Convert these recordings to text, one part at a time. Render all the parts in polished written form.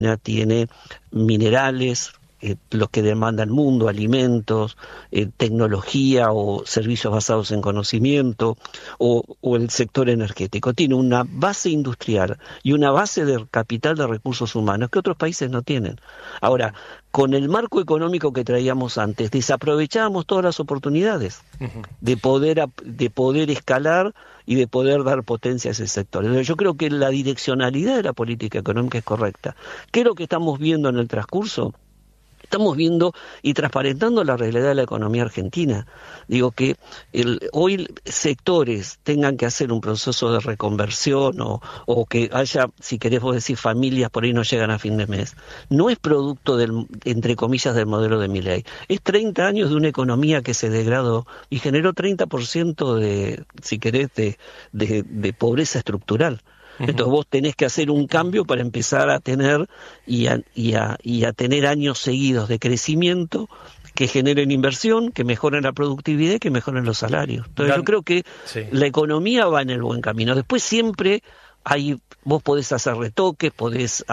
tiene minerales, los que demanda el mundo, alimentos, tecnología o servicios basados en conocimiento, o el sector energético. Tiene una base industrial y una base de capital de recursos humanos que otros países no tienen. Ahora, con el marco económico que traíamos antes, desaprovechábamos todas las oportunidades de poder escalar y de poder dar potencia a ese sector. Entonces, yo creo que la direccionalidad de la política económica es correcta. ¿Qué es lo que estamos viendo en el transcurso? Estamos viendo y transparentando la realidad de la economía argentina. Digo que hoy sectores tengan que hacer un proceso de reconversión o que haya, si querés vos decir, familias por ahí no llegan a fin de mes. No es producto entre comillas, del modelo de Milei. Es 30 años de una economía que se degradó y generó 30% de, si querés, de pobreza estructural. Entonces vos tenés que hacer un cambio para empezar a tener y a tener años seguidos de crecimiento que generen inversión, que mejoren la productividad y que mejoren los salarios. Entonces yo creo que la economía va en el buen camino. Después siempre vos podés hacer retoques, podés,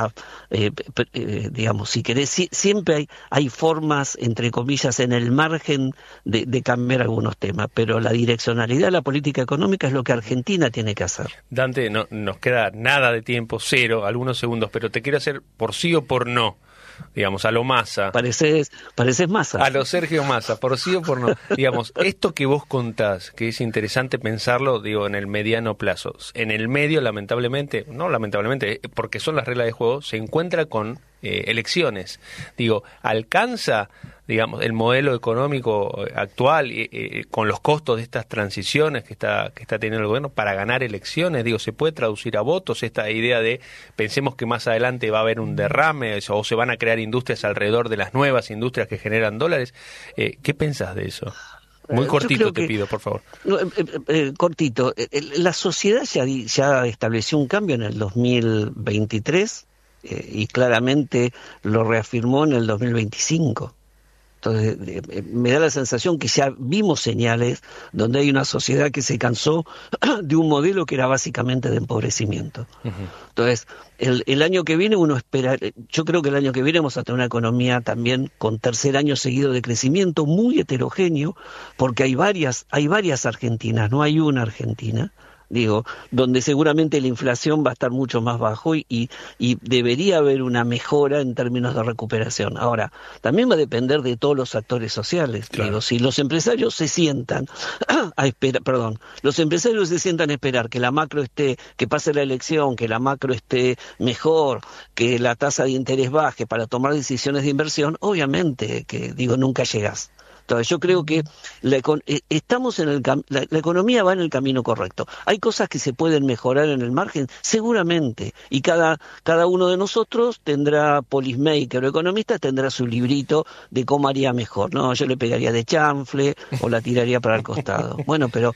digamos, si querés, siempre hay formas, entre comillas, en el margen de cambiar algunos temas, pero la direccionalidad de la política económica es lo que Argentina tiene que hacer. Dante, no nos queda nada de tiempo, cero, algunos segundos, pero te quiero hacer por sí o por no. Digamos, a lo Massa. Pareces Massa. A lo Sergio Massa, por sí o por no. Digamos, esto que vos contás, que es interesante pensarlo, digo, en el mediano plazo. En el medio, no lamentablemente, porque son las reglas de juego, se encuentra con elecciones. Digo, ¿alcanza, digamos, el modelo económico actual con los costos de estas transiciones que está teniendo el gobierno para ganar elecciones? Digo, ¿se puede traducir a votos esta idea de pensemos que más adelante va a haber un derrame o se van a crear industrias alrededor de las nuevas industrias que generan dólares? ¿Qué pensás de eso? Muy cortito te pido, por favor. Cortito. La sociedad ya estableció un cambio en el 2023 y claramente lo reafirmó en el 2025. Entonces, me da la sensación que ya vimos señales donde hay una sociedad que se cansó de un modelo que era básicamente de empobrecimiento. Entonces, el año que viene uno espera, yo creo que el año que viene vamos a tener una economía también con tercer año seguido de crecimiento muy heterogéneo, porque hay varias Argentinas, no hay una Argentina. Digo, donde seguramente la inflación va a estar mucho más bajo y debería haber una mejora en términos de recuperación. Ahora, también va a depender de todos los actores sociales. Claro. Digo, si los empresarios se sientan a esperar, los empresarios se sientan a esperar que la macro que pase la elección, que la macro esté mejor, que la tasa de interés baje para tomar decisiones de inversión, obviamente que, nunca llegás. Entonces yo creo que estamos en la economía va en el camino correcto. Hay cosas que se pueden mejorar en el margen, seguramente, y cada uno de nosotros tendrá policymaker o economista, tendrá su librito de cómo haría mejor. No, yo le pegaría de chanfle o la tiraría para el costado. Bueno, pero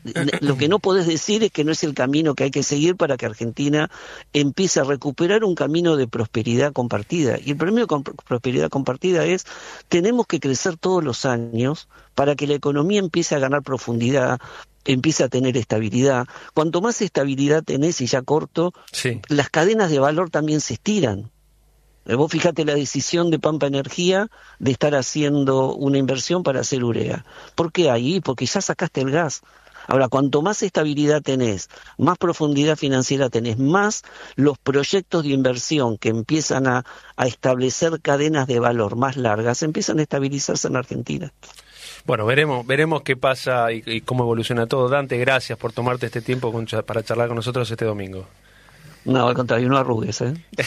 lo que no podés decir es que no es el camino que hay que seguir para que Argentina empiece a recuperar un camino de prosperidad compartida. Y el premio con prosperidad compartida es, tenemos que crecer todos los años para que la economía empiece a ganar profundidad, empiece a tener estabilidad. Cuanto más estabilidad tenés, y ya corto, las cadenas de valor también se estiran. Vos fíjate la decisión de Pampa Energía de estar haciendo una inversión para hacer urea. ¿Por qué ahí? Porque ya sacaste el gas. Ahora, cuanto más estabilidad tenés, más profundidad financiera tenés, más los proyectos de inversión que empiezan a establecer cadenas de valor más largas, empiezan a estabilizarse en Argentina. Bueno, veremos qué pasa y cómo evoluciona todo. Dante, gracias por tomarte este tiempo para charlar con nosotros este domingo. No, al contrario, no arrugues,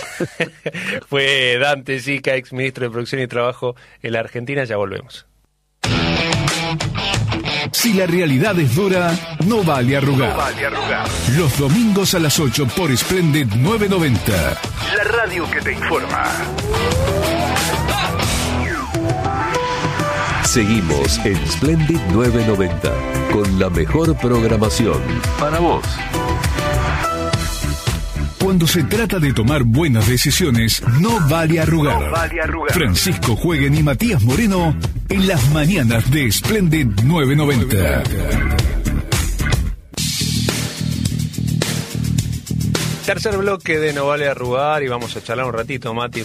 Fue Dante Sica, ex ministro de Producción y Trabajo en la Argentina. Ya volvemos. Si la realidad es dura, no vale arrugar. Los domingos a las 8 por Splendid 990. La radio que te informa. Seguimos en Splendid 990 con la mejor programación para vos. Cuando se trata de tomar buenas decisiones, no vale arrugar. Francisco Jueguen y Matías Moreno en las mañanas de Splendid 990. Tercer bloque de No Vale Arrugar y vamos a charlar un ratito, Mati,